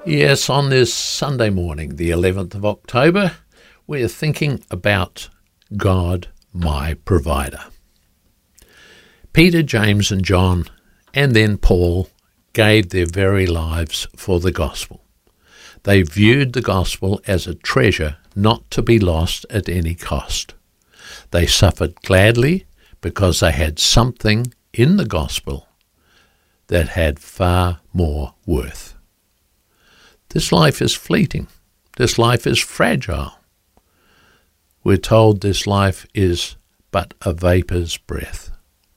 Yes, on this Sunday morning, the 11th of October, we're thinking about God, my provider. Peter, James and John, and then Paul, gave their very lives for the gospel. They viewed the gospel as a treasure not to be lost at any cost. They suffered gladly because they had something in the gospel that had far more worth. This life is fleeting. This life is fragile. We're told this life is but a vapor's breath.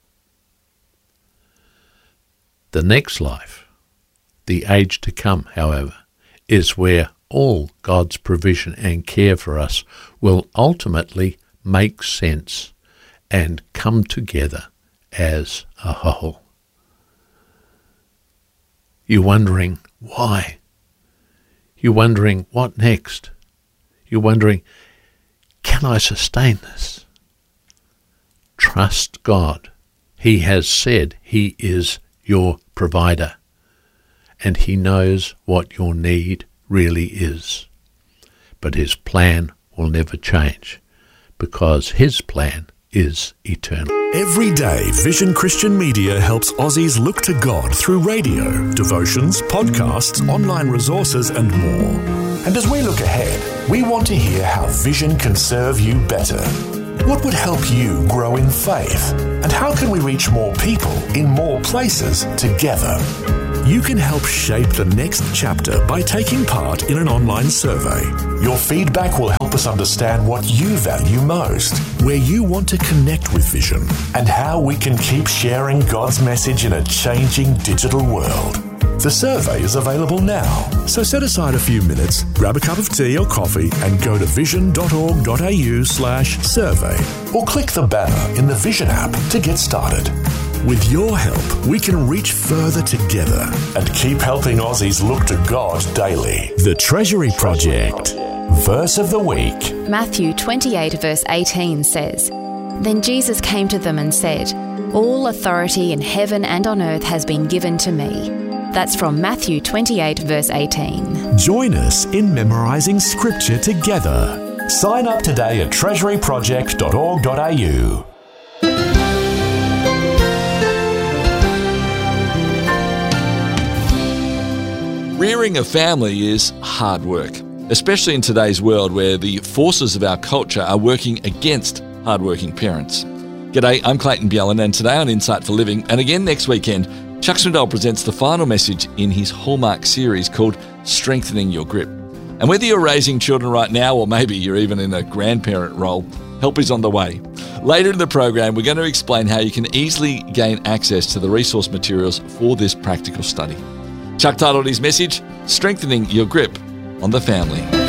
The next life, the age to come, however, is where all God's provision and care for us will ultimately make sense and come together as a whole. You're wondering why? You're wondering what next? You're wondering, can I sustain this? Trust God. He has said He is your provider, and He knows what your need really is. But His plan will never change, because His plan is eternal. Every day, Vision Christian Media helps Aussies look to God through radio, devotions, podcasts, online resources and more. And as we look ahead, we want to hear how Vision can serve you better. What would help you grow in faith? And how can we reach more people in more places together? You can help shape the next chapter by taking part in an online survey. Your feedback will help us understand what you value most, where you want to connect with Vision, and how we can keep sharing God's message in a changing digital world. The survey is available now. So set aside a few minutes, grab a cup of tea or coffee and go to vision.org.au/survey. Or click the banner in the Vision app to get started. With your help, we can reach further together and keep helping Aussies look to God daily. The Treasury Project. Verse of the week. Matthew 28 verse 18 says, "Then Jesus came to them and said, 'All authority in heaven and on earth has been given to me.'" That's from Matthew 28 verse 18. Join us in memorising scripture together. Sign up today at treasuryproject.org.au. Rearing a family is hard work, especially in today's world where the forces of our culture are working against hardworking parents. G'day, I'm Clayton Bjelland, and today on Insight for Living, and again next weekend, Chuck Swindoll presents the final message in his Hallmark series called Strengthening Your Grip. And whether you're raising children right now, or maybe you're even in a grandparent role, help is on the way. Later in the program, we're going to explain how you can easily gain access to the resource materials for this practical study. Chuck titled his message, Strengthening Your Grip on the Family.